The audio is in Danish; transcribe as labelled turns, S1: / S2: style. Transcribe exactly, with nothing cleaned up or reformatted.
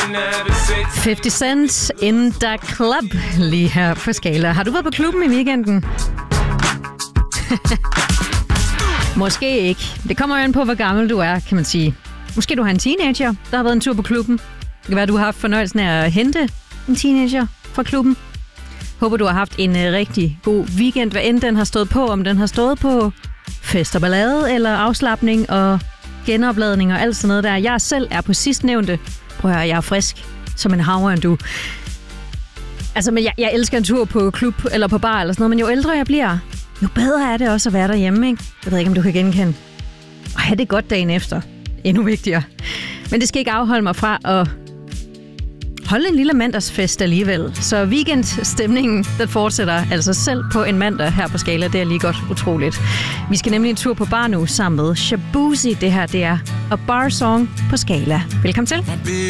S1: halvtreds Cent in the Club lige her på Skala. Har du været på klubben i weekenden? Måske ikke. Det kommer jo an på, hvor gammel du er, kan man sige. Måske du har en teenager, der har været en tur på klubben. Det kan være, du har haft fornøjelsen af at hente en teenager fra klubben. Håber, du har haft en uh, rigtig god weekend, hvad end den har stået på. Om den har stået på fest og ballade, eller afslapning og genopladning og alt sådan noget der. Jeg selv er på sidstnævnte. Prøv at høre, jeg er frisk som en havre end du. Altså, men jeg, jeg elsker en tur på klub eller på bar eller sådan noget, men jo ældre jeg bliver, jo bedre er det også at være derhjemme, ikke? Jeg ved ikke, om du kan genkende. Og have det godt dagen efter. Endnu vigtigere. Men det skal ikke afholde mig fra at holde en lille mandagsfest alligevel. Så weekendstemningen, den fortsætter altså selv på en mandag her på Skala. Det er lige godt utroligt. Vi skal nemlig en tur på bar nu sammen med Shaboozey. Det her, det er A Bar Song på Skala. Velkommen til.